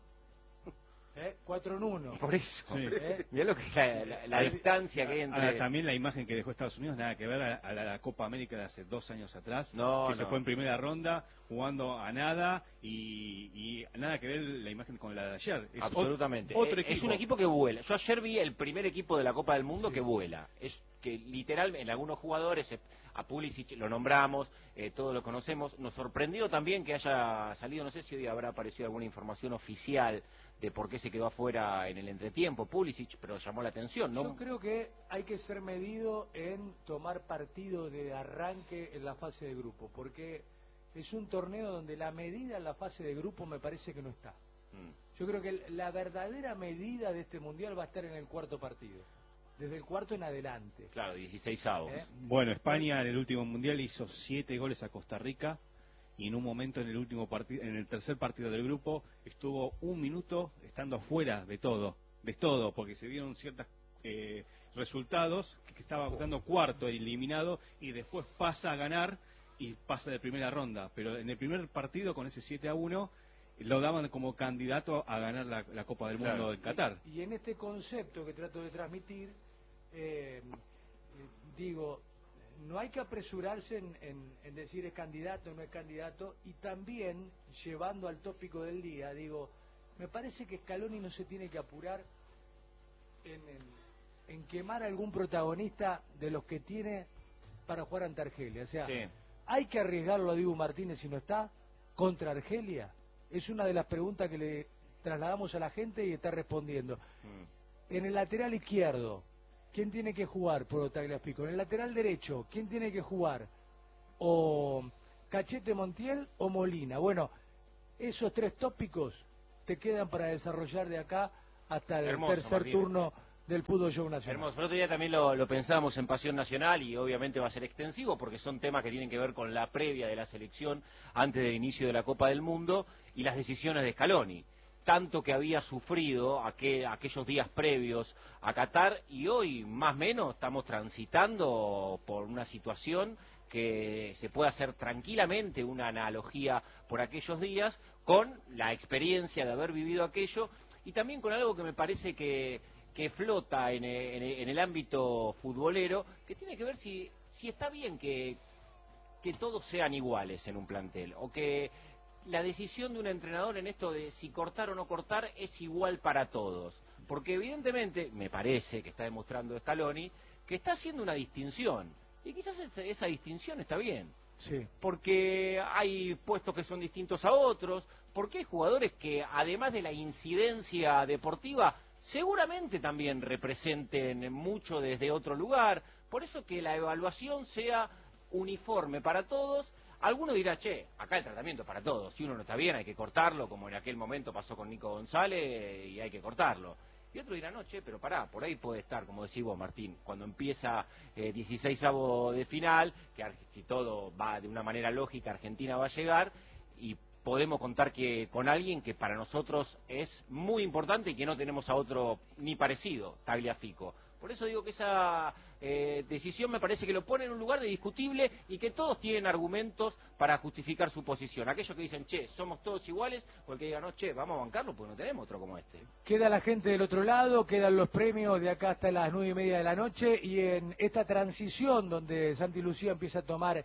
[SPEAKER 2] ¿Eh? cuatro en uno.
[SPEAKER 6] Por eso.
[SPEAKER 1] Sí.
[SPEAKER 2] ¿Eh?
[SPEAKER 6] Mirá lo que es la, la- la
[SPEAKER 1] Ah,
[SPEAKER 6] distancia que hay entre...
[SPEAKER 1] Ah, también la imagen que dejó Estados Unidos, nada que ver a, a la, la Copa América de hace dos años atrás,
[SPEAKER 6] No,
[SPEAKER 1] que se
[SPEAKER 6] no.
[SPEAKER 1] fue en primera ronda jugando a nada y, y nada que ver la imagen con la de ayer. Es ot-
[SPEAKER 6] Absolutamente.
[SPEAKER 1] Otro
[SPEAKER 6] Eh,
[SPEAKER 1] equipo.
[SPEAKER 6] Es un equipo que vuela. Yo ayer vi el primer equipo de la Copa del Mundo
[SPEAKER 2] Sí.
[SPEAKER 6] que vuela. Es que literal, en algunos jugadores, eh, a Pulisic lo nombramos, eh, todos lo conocemos. Nos sorprendió también que haya salido, no sé si hoy habrá aparecido alguna información oficial de por qué se quedó afuera en el entretiempo Pulisic, pero llamó la atención, ¿no?
[SPEAKER 2] Yo creo que hay que ser medido en tomar partido de arranque en la fase de grupo, porque es un torneo donde la medida en la fase de grupo me parece que no está.
[SPEAKER 6] Mm.
[SPEAKER 2] Yo creo que la verdadera medida de este mundial va a estar en el cuarto partido, desde el cuarto en adelante.
[SPEAKER 6] Claro, dieciséis avos.
[SPEAKER 2] ¿Eh?
[SPEAKER 1] Bueno, España en el último mundial hizo siete goles a Costa Rica y en un momento en el último partido, en el tercer partido del grupo, estuvo un minuto estando afuera de todo, de todo, porque se dieron ciertos eh, resultados que, que estaba dando cuarto eliminado y después pasa a ganar y pasa de primera ronda, pero en el primer partido con ese siete a uno lo daban como candidato a ganar la, la Copa del Mundo
[SPEAKER 6] Claro.
[SPEAKER 1] en Qatar.
[SPEAKER 2] Y en este concepto que trato de transmitir, eh, eh, digo, no hay que apresurarse en, en- en decir es candidato o no es candidato, y también, llevando al tópico del día, digo, me parece que Scaloni no se tiene que apurar en, en- en quemar algún protagonista de los que tiene para jugar ante Argelia. O sea,
[SPEAKER 6] Sí.
[SPEAKER 2] hay que arriesgarlo a Dibu Martínez si no está, contra Argelia? Es una de las preguntas que le trasladamos a la gente y está respondiendo. Mm. En el lateral izquierdo, ¿quién tiene que jugar por Tagliafico? En el lateral derecho, ¿quién tiene que jugar? O Cachete Montiel o Molina. Bueno, esos tres tópicos te quedan para desarrollar de acá hasta el Hermoso, tercer Martín. turno del fútbol show nacional.
[SPEAKER 6] Hermoso. El otro día también lo, lo pensamos en Pasión Nacional y obviamente va a ser extensivo porque son temas que tienen que ver con la previa de la selección antes del inicio de la Copa del Mundo y las decisiones de Scaloni. Tanto que había sufrido aquel, aquellos días previos a Qatar y hoy más o menos estamos transitando por una situación que se puede hacer tranquilamente una analogía por aquellos días con la experiencia de haber vivido aquello y también con algo que me parece que, que flota en el, en, el, en el ámbito futbolero, que tiene que ver si, si está bien que, que todos sean iguales en un plantel, o que la decisión de un entrenador en esto de si cortar o no cortar es igual para todos, porque evidentemente, me parece que está demostrando Scaloni, que está haciendo una distinción, y quizás esa, esa distinción está bien.
[SPEAKER 2] Sí.
[SPEAKER 6] Porque hay puestos que son distintos a otros, porque hay jugadores que además de la incidencia deportiva seguramente también representen mucho desde otro lugar, por eso que la evaluación sea uniforme para todos. Alguno dirá, che, acá el tratamiento es para todos, si uno no está bien hay que cortarlo, como en aquel momento pasó con Nico González, y hay que cortarlo. Y otro dirá, no, che, pero pará, por ahí puede estar, como decís vos, Martín, cuando empieza eh, dieciseisavo de final, que si todo va de una manera lógica, Argentina va a llegar, y podemos contar que con alguien que para nosotros es muy importante y que no tenemos a otro ni parecido, Tagliafico. Por eso digo que esa eh, decisión me parece que lo pone en un lugar de discutible y que todos tienen argumentos para justificar su posición. Aquellos que dicen, che, somos todos iguales, o el que diga, no, che, vamos a bancarlo porque no tenemos otro como este.
[SPEAKER 2] Queda la gente del otro lado, quedan los premios de acá hasta las nueve y media de la noche, y en esta transición donde Santi Lucía empieza a tomar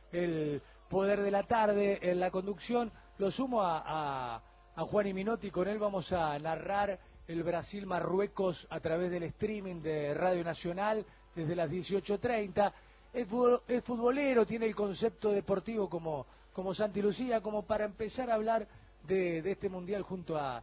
[SPEAKER 2] el poder de la tarde en la conducción, lo sumo a, a, a Juan y Minotti. Con él vamos a narrar el Brasil-Marruecos a través del streaming de Radio Nacional desde las dieciocho treinta. Es, es futbolero, tiene el concepto deportivo como, como Santi Lucía, como para empezar a hablar de, de este mundial junto a,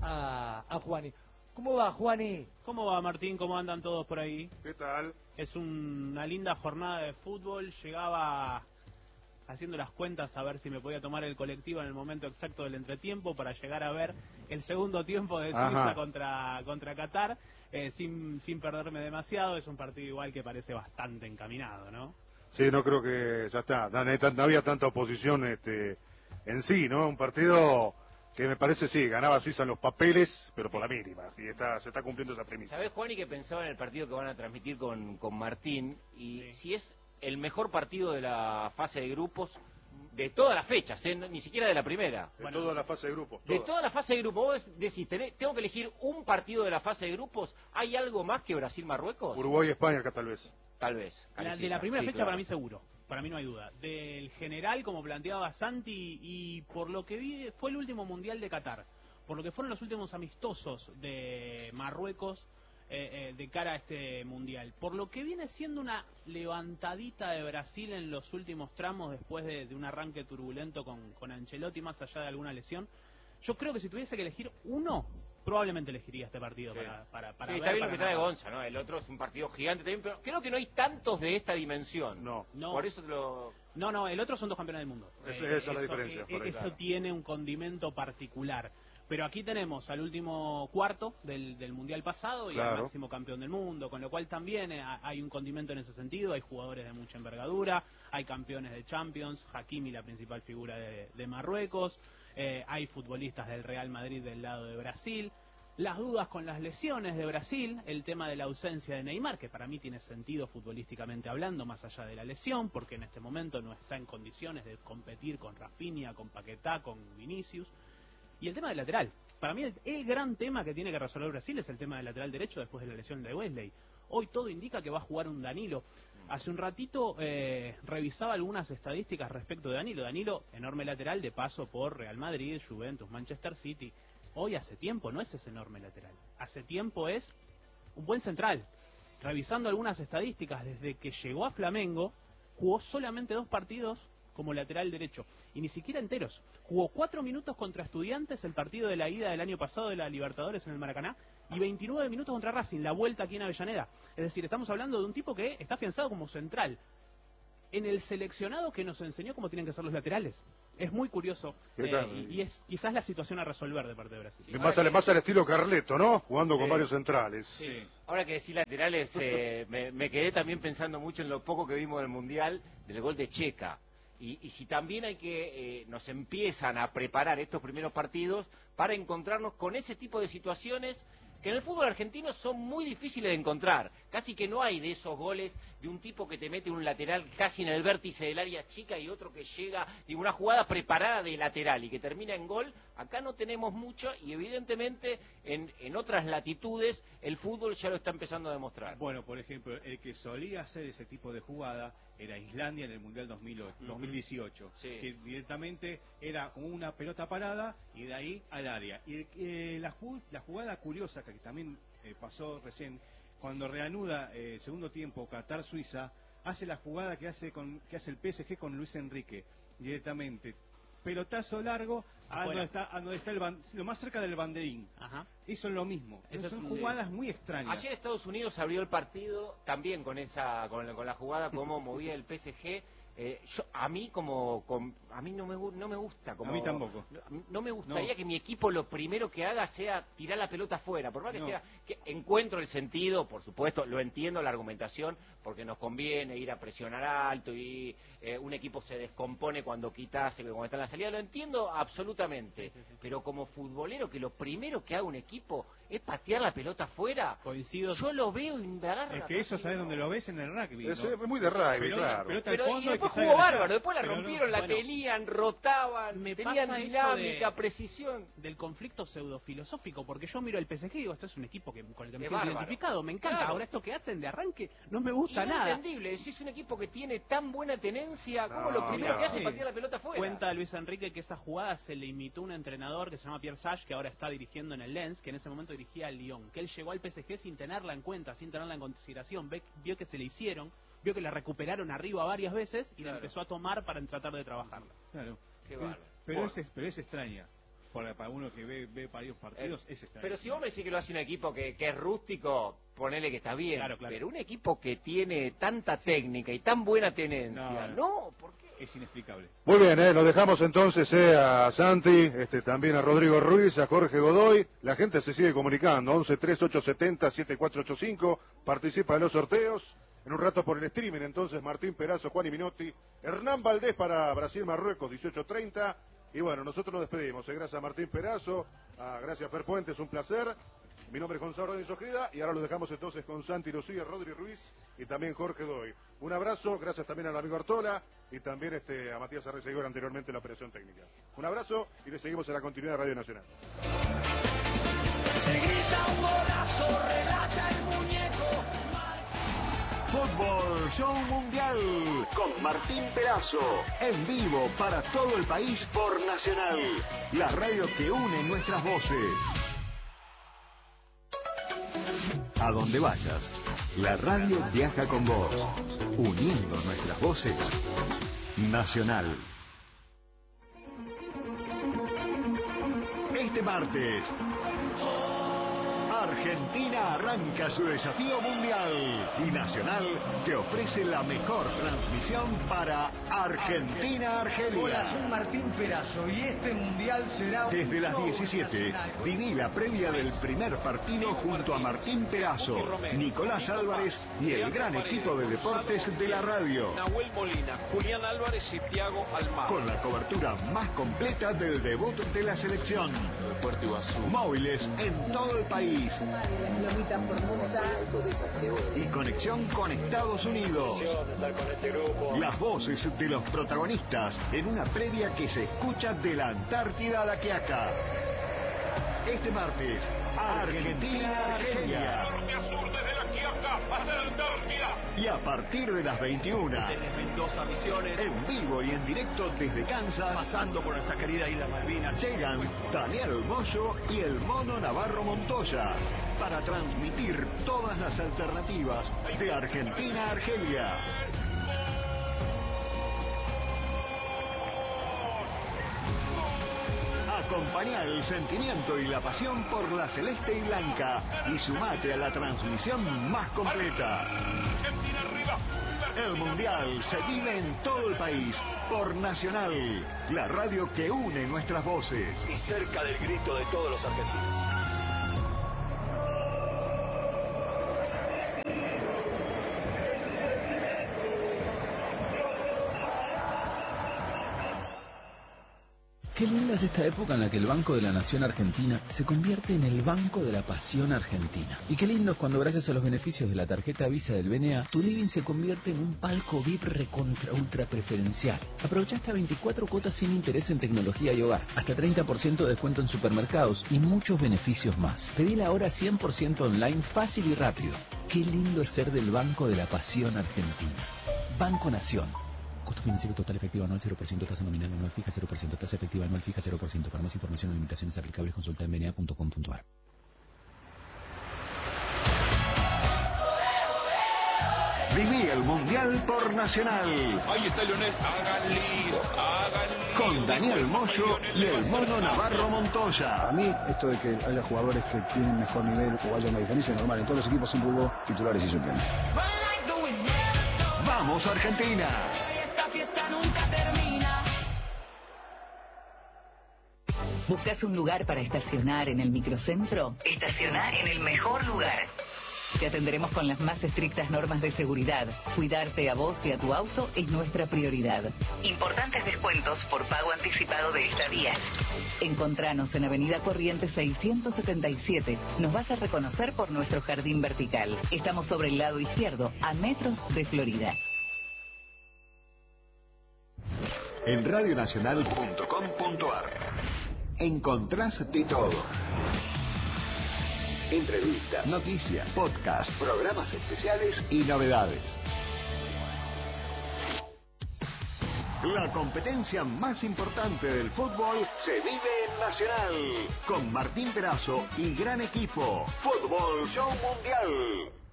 [SPEAKER 2] a, a Juani. ¿Cómo va, Juani?
[SPEAKER 4] ¿Cómo va, Martín? ¿Cómo andan todos por ahí?
[SPEAKER 3] ¿Qué tal?
[SPEAKER 4] Es un, una linda jornada de fútbol. Llegaba haciendo las cuentas a ver si me podía tomar el colectivo en el momento exacto del entretiempo para llegar a ver el segundo tiempo de Suiza Ajá. contra contra Qatar, eh, sin, sin perderme demasiado. Es un partido igual que parece bastante encaminado, ¿no?
[SPEAKER 3] Sí, no creo que ya está, no, no había tanta oposición este, en sí, ¿no? Un partido que me parece, sí, ganaba Suiza en los papeles, pero por la mínima, y está, se está cumpliendo esa premisa.
[SPEAKER 6] ¿Sabés, Juan, y que pensaba en el partido que van a transmitir con, con Martín? Y
[SPEAKER 4] sí.
[SPEAKER 6] si es el mejor partido de la fase de grupos de todas las fechas, ¿eh? Ni siquiera de la primera.
[SPEAKER 3] De bueno, toda la fase de grupos.
[SPEAKER 6] Toda. De toda la fase de grupos. Vos decís, tengo que elegir un partido de la fase de grupos. ¿Hay algo más que Brasil-Marruecos?
[SPEAKER 3] Uruguay-España acá tal vez.
[SPEAKER 6] Tal vez.
[SPEAKER 4] La, de la primera
[SPEAKER 6] sí,
[SPEAKER 4] fecha
[SPEAKER 6] claro.
[SPEAKER 4] Para mí seguro. Para mí no hay duda. Del general, como planteaba Santi, y por lo que vi, fue el último mundial de Qatar. Por lo que fueron los últimos amistosos de Marruecos eh, eh, de cara a este mundial. Por lo que viene siendo una levantadita de Brasil en los últimos tramos después de, de un arranque turbulento con, con Ancelotti, más allá de alguna lesión. Yo creo que si tuviese que elegir uno, probablemente elegiría este partido sí. para, para, para
[SPEAKER 6] sí,
[SPEAKER 4] ver.
[SPEAKER 6] Está bien
[SPEAKER 4] para
[SPEAKER 6] lo que trae Gonza, ¿no? El otro es un partido gigante también, pero creo que no hay tantos de esta dimensión.
[SPEAKER 3] No.
[SPEAKER 4] no.
[SPEAKER 6] Por eso te lo...
[SPEAKER 4] No, no, el otro son dos campeones del mundo.
[SPEAKER 3] Es, eh, esa es la diferencia.
[SPEAKER 4] Eh,
[SPEAKER 3] por ahí,
[SPEAKER 4] eso
[SPEAKER 3] claro.
[SPEAKER 4] tiene un condimento particular. Pero aquí tenemos al último cuarto del, del Mundial pasado y
[SPEAKER 3] claro.
[SPEAKER 4] al máximo campeón del mundo, con lo cual también hay un condimento en ese sentido, hay jugadores de mucha envergadura, hay campeones de Champions, Hakimi la principal figura de, de Marruecos, eh, hay futbolistas del Real Madrid del lado de Brasil. Las dudas con las lesiones de Brasil, el tema de la ausencia de Neymar, que para mí tiene sentido futbolísticamente hablando, más allá de la lesión, porque en este momento no está en condiciones de competir con Rafinha, con Paquetá, con Vinicius. Y el tema del lateral. Para mí el, el gran tema que tiene que resolver Brasil es el tema del lateral derecho después de la lesión de Wesley. Hoy todo indica que va a jugar un Danilo. Hace un ratito eh, revisaba algunas estadísticas respecto de Danilo. Danilo, enorme lateral de paso por Real Madrid, Juventus, Manchester City. Hoy hace tiempo no es ese enorme lateral. Hace tiempo es un buen central. Revisando algunas estadísticas, desde que llegó a Flamengo, jugó solamente dos partidos como lateral derecho, y ni siquiera enteros. Jugó cuatro minutos contra Estudiantes, el partido de la ida del año pasado de la Libertadores en el Maracaná, y veintinueve minutos contra Racing, la vuelta aquí en Avellaneda. Es decir, estamos hablando de un tipo que está afianzado como central en el seleccionado que nos enseñó cómo tienen que ser los laterales. Es muy curioso, eh, y, y es quizás la situación a resolver de parte de Brasil.
[SPEAKER 3] Sí, más, al, más al estilo Carleto, ¿no? Jugando
[SPEAKER 6] sí.
[SPEAKER 3] con varios centrales.
[SPEAKER 6] Sí. Ahora que decís laterales, eh, me, me quedé también pensando mucho en lo poco que vimos del Mundial, del gol de Checa. Y, y si también hay que, eh, nos empiezan a preparar estos primeros partidos para encontrarnos con ese tipo de situaciones que en el fútbol argentino son muy difíciles de encontrar. Casi que no hay de esos goles de un tipo que te mete un lateral casi en el vértice del área chica y otro que llega, digo, una jugada preparada de lateral y que termina en gol. Acá no tenemos mucho y evidentemente en, en otras latitudes el fútbol ya lo está empezando a demostrar.
[SPEAKER 1] Bueno, por ejemplo, el que solía hacer ese tipo de jugada era Islandia en el Mundial dos mil ocho, uh-huh. dos mil dieciocho, sí. que directamente era como una pelota parada y de ahí al área. Y eh, la, ju- la jugada curiosa que también eh, pasó recién, cuando reanuda el eh, segundo tiempo Qatar-Suiza, hace la jugada que hace con que hace el P S G con Luis Enrique, directamente. Pelotazo largo a donde está, a donde está el ban- lo más cerca del banderín. Ajá. Hizo lo mismo. Esas son jugadas sí. muy extrañas.
[SPEAKER 6] Ayer Estados Unidos abrió el partido también con esa con la, con la jugada como movía el P S G. Eh, yo, a mí como, com, a mí no me no me gusta como,
[SPEAKER 1] a mí tampoco
[SPEAKER 6] no, no me gustaría
[SPEAKER 1] no.
[SPEAKER 6] que mi equipo lo primero que haga sea tirar la pelota afuera, por más que
[SPEAKER 1] no.
[SPEAKER 6] sea que encuentro el sentido, por supuesto, lo entiendo la argumentación, porque nos conviene ir a presionar alto y eh, un equipo se descompone cuando quitas, cuando está en la salida, lo entiendo absolutamente, sí, sí, sí. Pero como futbolero que lo primero que haga un equipo es patear la pelota afuera,
[SPEAKER 4] coincido.
[SPEAKER 6] Yo lo veo y me agarra.
[SPEAKER 1] Es que eso sabes dónde lo ves en el rugby,
[SPEAKER 3] es
[SPEAKER 1] ¿no?
[SPEAKER 3] muy de rugby,
[SPEAKER 1] pero,
[SPEAKER 3] claro.
[SPEAKER 1] Pelota
[SPEAKER 6] pero,
[SPEAKER 1] al fondo
[SPEAKER 6] y después
[SPEAKER 1] y
[SPEAKER 6] jugó bárbaro,
[SPEAKER 1] allá.
[SPEAKER 6] después la
[SPEAKER 1] pero
[SPEAKER 6] rompieron,
[SPEAKER 1] no,
[SPEAKER 6] la
[SPEAKER 1] bueno,
[SPEAKER 6] tenían, rotaban,
[SPEAKER 4] me
[SPEAKER 6] tenían
[SPEAKER 4] pasa
[SPEAKER 6] dinámica,
[SPEAKER 4] de,
[SPEAKER 6] precisión.
[SPEAKER 4] Del conflicto pseudofilosófico, porque yo miro el P S G y digo, esto es un equipo que, con el que me
[SPEAKER 6] es
[SPEAKER 4] siento
[SPEAKER 6] bárbaro.
[SPEAKER 4] identificado, me encanta.
[SPEAKER 6] Claro.
[SPEAKER 4] Ahora esto que hacen de arranque no me gusta nada.
[SPEAKER 6] Inentendible, si es un equipo que tiene tan buena tenencia, como
[SPEAKER 3] No,
[SPEAKER 6] lo primero
[SPEAKER 3] no.
[SPEAKER 6] que hace es
[SPEAKER 4] Sí.
[SPEAKER 6] patear la pelota afuera.
[SPEAKER 4] Cuenta Luis Enrique que esa jugada se le imitó un entrenador que se llama Pierre Sage, que ahora está dirigiendo en el Lens, que en ese momento dirigía al Lyon, que él llegó al P S G sin tenerla en cuenta, sin tenerla en consideración, Ve, vio que se le hicieron, vio que la recuperaron arriba varias veces y claro. la empezó a tomar para tratar de trabajarla.
[SPEAKER 1] Claro.
[SPEAKER 6] Qué
[SPEAKER 1] pero,
[SPEAKER 6] bueno.
[SPEAKER 1] pero,
[SPEAKER 6] bueno.
[SPEAKER 1] es, pero es extraña. Para, para uno que ve, ve varios partidos,
[SPEAKER 6] eh,
[SPEAKER 1] es extraño.
[SPEAKER 6] Pero si vos me decís que lo hace un equipo que, que es rústico, ponele que está bien.
[SPEAKER 4] Claro, claro.
[SPEAKER 6] Pero un equipo que tiene tanta técnica y tan buena tenencia,
[SPEAKER 1] no,
[SPEAKER 6] no, ¿por qué?
[SPEAKER 1] Es inexplicable.
[SPEAKER 3] Muy bien, eh, nos dejamos entonces eh, a Santi, este, también a Rodrigo Ruiz, a Jorge Godoy. La gente se sigue comunicando, once tres ocho siete cero siete cuatro ocho cinco, participa en los sorteos. En un rato por el streaming, entonces, Martín Perazo, Juan y Minotti, Hernán Valdés para Brasil-Marruecos, dieciocho treinta. Y bueno, nosotros nos despedimos. Eh, gracias a Martín Perazo, a, gracias a Fer Puentes, un placer. Mi nombre es Gonzalo Rodríguez Ojeda y ahora lo dejamos entonces con Santi Lucía, Rodri Ruiz y también Jorge Doy. Un abrazo, gracias también al amigo Artola y también este, a Matías Arreceguera anteriormente en la operación técnica. Un abrazo y le seguimos en la continuidad de Radio Nacional.
[SPEAKER 7] Se grita un golazo, relata el muñeco.
[SPEAKER 8] Fútbol Show Mundial con Martín Perazo, en vivo para todo el país por Nacional, la radio que une nuestras voces. A donde vayas, la radio viaja con vos, uniendo nuestras voces. Nacional. Este martes, Argentina arranca su desafío mundial y Nacional te ofrece la mejor transmisión para Argentina-Argelia.
[SPEAKER 2] Hola, soy Martín Perazo y este mundial será un
[SPEAKER 8] Desde las
[SPEAKER 2] show
[SPEAKER 8] diecisiete,
[SPEAKER 2] nacional.
[SPEAKER 8] viví la previa del primer partido junto a Martín Perazo, Nicolás Álvarez y el gran equipo de deportes de la radio.
[SPEAKER 9] Nahuel Molina, Julián Álvarez y Thiago Almada.
[SPEAKER 8] Con la cobertura más completa del debut de la selección. Móviles en todo el país. Y conexión con Estados Unidos. Las voces de los protagonistas en una previa que se escucha de la Antártida a la Quiaca. Este martes, Argentina-Argelia.
[SPEAKER 9] Norte a sur desde la Quiaca hasta la Antártida.
[SPEAKER 8] Y a partir de las veintiuna,
[SPEAKER 9] Desde Mendoza, Misiones,
[SPEAKER 8] en vivo y en directo desde Kansas,
[SPEAKER 9] pasando por nuestra querida isla Malvinas,
[SPEAKER 8] llegan Daniel Moyo y el Mono Navarro Montoya para transmitir todas las alternativas de Argentina a Argelia. Acompañá el sentimiento y la pasión por la celeste y blanca y sumate a la transmisión más completa. El Mundial se vive en todo el país por Nacional, la radio que une nuestras voces.
[SPEAKER 9] Y cerca del grito de todos los argentinos.
[SPEAKER 10] Qué linda es esta época en la que el Banco de la Nación Argentina se convierte en el Banco de la Pasión Argentina. Y qué lindo es cuando gracias a los beneficios de la tarjeta Visa del B N A, tu living se convierte en un palco V I P recontra ultra preferencial. Aprovecha hasta veinticuatro cuotas sin interés en tecnología y hogar, hasta treinta por ciento de descuento en supermercados y muchos beneficios más. Pedila ahora cien por ciento online, fácil y rápido. Qué lindo es ser del Banco de la Pasión Argentina. Banco Nación. Costo financiero total efectivo anual cero por ciento, tasa nominal anual fija cero por ciento, tasa efectiva anual fija cero por ciento. Para más información o limitaciones aplicables consulta en b n a punto com punto a r.
[SPEAKER 8] Viví el Mundial por Nacional.
[SPEAKER 9] Ahí está Lionel. Hagan lío, hagan lío.
[SPEAKER 8] Con Daniel Moyo y el Mono Navarro Montoya.
[SPEAKER 11] A mí, esto de que haya jugadores que tienen mejor nivel o haya una diferencia es normal. En todos los equipos siempre hubo titulares y suplentes.
[SPEAKER 8] ¡Vamos, Argentina!
[SPEAKER 7] Esta fiesta nunca termina.
[SPEAKER 12] ¿Buscas un lugar para estacionar en el microcentro? Estacionar en el mejor lugar. Te atenderemos con las más estrictas normas de seguridad. Cuidarte a vos y a tu auto es nuestra prioridad. Importantes descuentos por pago anticipado de estadías. Encontranos en Avenida Corrientes seiscientos setenta y siete. Nos vas a reconocer por nuestro jardín vertical. Estamos sobre el lado izquierdo, a metros de Florida.
[SPEAKER 8] En radio nacional punto com punto a r encontrás de todo. Entrevistas, noticias, podcast, programas especiales y novedades. La competencia más importante del fútbol se vive en Nacional, con Martín Perazo y gran equipo. Fútbol Show Mundial.